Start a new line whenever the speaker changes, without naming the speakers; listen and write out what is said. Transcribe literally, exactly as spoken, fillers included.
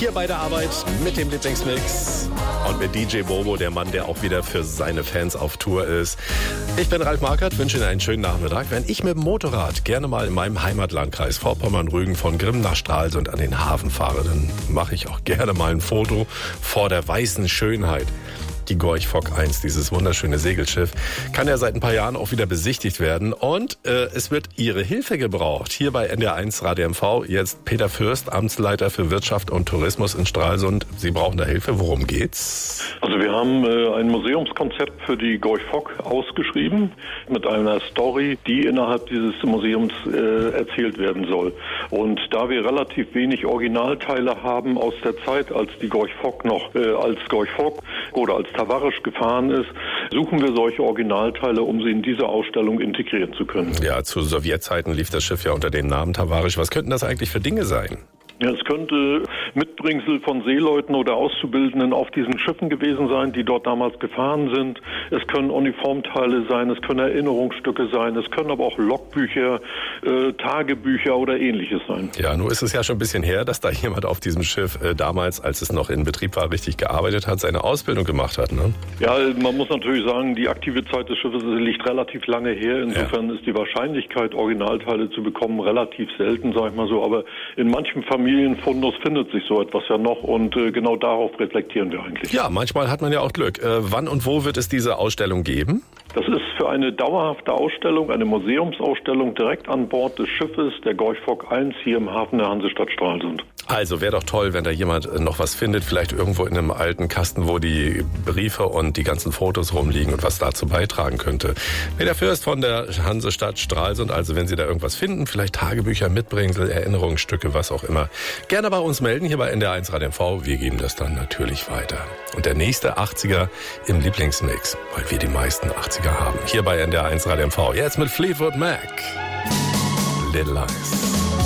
Hier bei der Arbeit mit dem Lieblingsmix und mit D J Bobo, der Mann, der auch wieder für seine Fans auf Tour ist. Ich bin Ralf Markert, wünsche Ihnen einen schönen Nachmittag. Wenn ich mit dem Motorrad gerne mal in meinem Heimatlandkreis Vorpommern-Rügen von Grimm nach Stralsund an den Hafen fahre, dann mache ich auch gerne mal ein Foto vor der weißen Schönheit. Die Gorch Fock eins, dieses wunderschöne Segelschiff, kann ja seit ein paar Jahren auch wieder besichtigt werden. Und äh, es wird Ihre Hilfe gebraucht. Hier bei N D R eins Radio M V jetzt Peter Fürst, Amtsleiter für Wirtschaft und Tourismus in Stralsund. Sie brauchen da Hilfe. Worum geht's?
Also wir haben äh, ein Museumskonzept für die Gorch Fock ausgeschrieben mit einer Story, die innerhalb dieses Museums äh, erzählt werden soll. Und da wir relativ wenig Originalteile haben aus der Zeit, als die Gorch Fock noch äh, als Gorch Fock oder als Tavarisch gefahren ist, suchen wir solche Originalteile, um sie in diese Ausstellung integrieren zu können.
Ja, zu Sowjetzeiten lief das Schiff ja unter dem Namen Tavarisch. Was könnten das eigentlich für Dinge sein?
Ja, es könnte Mitbringsel von Seeleuten oder Auszubildenden auf diesen Schiffen gewesen sein, die dort damals gefahren sind. Es können Uniformteile sein, es können Erinnerungsstücke sein, es können aber auch Logbücher, äh, Tagebücher oder Ähnliches sein.
Ja, nur ist es ja schon ein bisschen her, dass da jemand auf diesem Schiff äh, damals, als es noch in Betrieb war, richtig gearbeitet hat, seine Ausbildung gemacht hat, ne?
Ja, man muss natürlich sagen, die aktive Zeit des Schiffes liegt relativ lange her. Insofern ja. ist die Wahrscheinlichkeit, Originalteile zu bekommen, relativ selten, sag ich mal so. Aber in manchen Familien Familienfundus findet sich so etwas ja noch und äh, genau darauf reflektieren wir eigentlich.
Ja, manchmal hat man ja auch Glück. Äh, wann und wo wird es diese Ausstellung geben?
Das ist für eine dauerhafte Ausstellung, eine Museumsausstellung direkt an Bord des Schiffes der Gorch Fock eins hier im Hafen der Hansestadt Stralsund.
Also wäre doch toll, wenn da jemand noch was findet, vielleicht irgendwo in einem alten Kasten, wo die Briefe und die ganzen Fotos rumliegen und was dazu beitragen könnte. Peter Fürst von der Hansestadt Stralsund, also wenn Sie da irgendwas finden, vielleicht Tagebücher, Mitbringsel, Erinnerungsstücke, was auch immer, gerne bei uns melden, hier bei N D R eins Radio M V. Wir geben das dann natürlich weiter. Und der nächste achtziger im Lieblingsmix, weil wir die meisten achtziger haben, hier bei N D R eins Radio M V. Jetzt mit Fleetwood Mac. Little Lies.